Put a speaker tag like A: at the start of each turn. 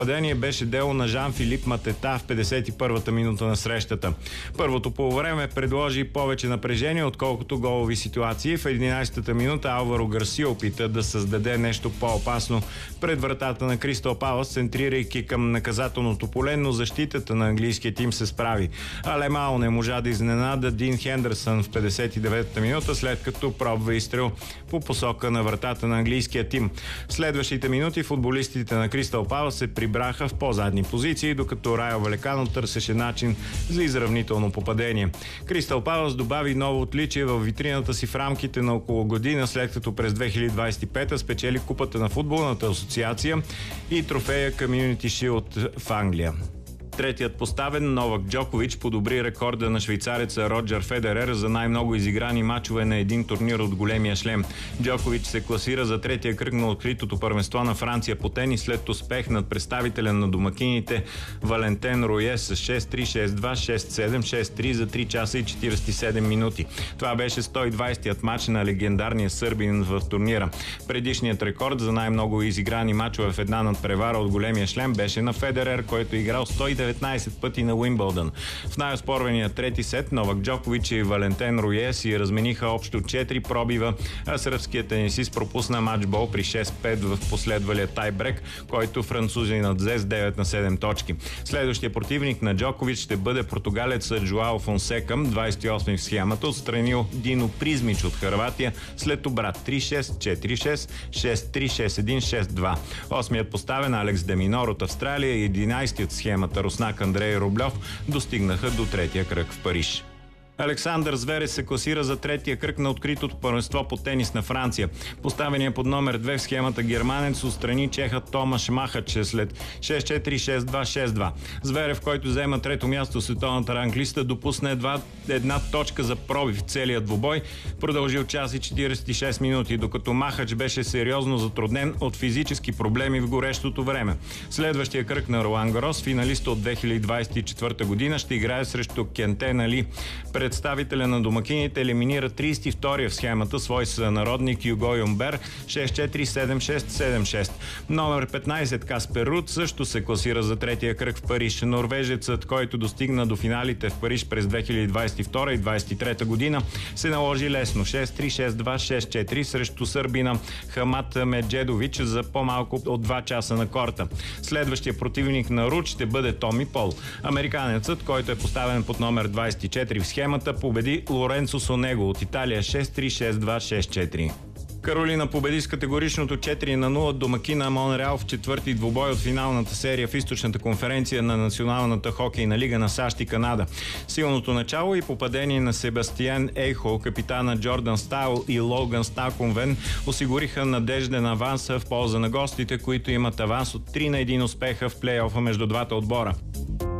A: Падение беше дело на Жан-Филип Матета в 51-та минута на срещата. Първото полувреме предложи повече напрежение, отколкото голови ситуации. В 11-та минута Алваро Гарсия опита да създаде нещо по-опасно пред вратата на Кристал Палас, центрирайки към наказателното поле, но защитата на английския тим се справи. Алемао не можа да изненада Дин Хендерсън в 59-та минута, след като пробва изстрел по посока на вратата на английския тим. В следващите минути футболистите на Кристал Палас се прибраха в по-задни позиции, докато Райо Валекано търсеше начин за изравнително попадение. Кристал Палас добави ново отличие в витрината си в рамките на около година, след като през 2025 спечели Купата на футболната асоциация и трофея Community Shield в Англия. Третият поставен Новак Джокович подобри рекорда на швейцареца Роджер Федерер за най-много изиграни мачове на един турнир от големия шлем. Джокович се класира за третия кръг на откритото първенство на Франция по тенис след успех над представителя на домакините Валентен Руе с 6-3, 6-2, 6-7, 6-3 за 3 часа и 47 минути. Това беше 120-тият матч на легендарния сърбин в турнира. Предишният рекорд за най-много изиграни мачове в една надпревара от големия шлем беше на Федерер, който играл 119 пъти на Уимбълдън. В най-оспорвания трети сет Новак Джокович и Валентен Руе си размениха общо 4 пробива, а сръбският тенисист пропусна матчбол при 6-5 в последвалия тайбрек, който французинът взе с 9 на 7 точки. Следващия противник на Джокович ще бъде португалецът Жоао Фонсека, 28 в схемата, отстранил Дино Призмич от Хърватия след обрат 3-6, 4-6, 6-3, 6-1, 6-2. Осмият поставен Алекс Деминор от Австралия и 11-тият в схемата руснак Андрей Рублев достигнаха до третия кръг в Париж. Александър Зверев се класира за третия кръг на откритото първенство по тенис на Франция. Поставения под номер 2 в схемата германец отстрани чеха Томаш Махаче след 6-4, 6-2, 6-2. Зверев, който заема трето място в световната ранглиста, допусна едва една точка за пробив в целия двубой, продължил час и 46 минути, докато Махач беше сериозно затруднен от физически проблеми в горещото време. Следващия кръг на Ролан Гарос, финалиста от 2024 година, ще играе срещу Кентен Али. Представителя на домакините елиминира 32-я в схемата свой сънародник Юго Юмбер 6-4, 7-6, 7-6. Номер 15 Каспер Руд също се класира за третия кръг в Париж. Норвежецът, който достигна до финалите в Париж през 2022 и 2023 година, се наложи лесно 6-3, 6-2, 6-4 срещу сърбина Хамат Меджедович за по-малко от 2 часа на корта. Следващия противник на Руд ще бъде Томи Пол. Американецът, който е поставен под номер 24 в схемата, победи Лоренцо Сонего от Италия 6-3, 6-2, 6-4. Каролина победи с категоричното 4-0 домакина Монреал в четвърти двубой от финалната серия в източната конференция на Националната хокейна лига на САЩ и Канада. Силното начало и попадение на Себастиан Ейхо, капитана Джордан Стайл и Логан Стаконвен осигуриха надежден аванс в полза на гостите, които имат аванс от 3-1 успеха в плейофа между двата отбора.